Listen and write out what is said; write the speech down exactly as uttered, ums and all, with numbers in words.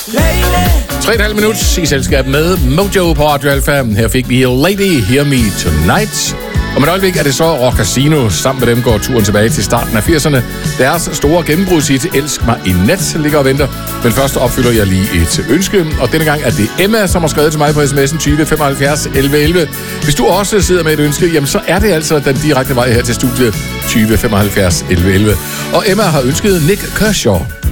Tre og et halvt minut i selskab med Mojo på Radio Alpha. Her fik vi Lady Hear Me Tonight. Om et øjeblik er det så Rock Casino. Sammen med dem går turen tilbage til starten af firserne. Deres store gennembrudshit Elsk mig i nat ligger og venter. Men først opfylder jeg lige et ønske. Og denne gang er det Emma, som har skrevet til mig på sms'en tyve femoghalvfjerds elleve elleve. Hvis du også sidder med et ønske, jamen så er det altså den direkte vej her til studiet tyve femoghalvfjerds elleve elleve. Og Emma har ønsket Nick Kershaw.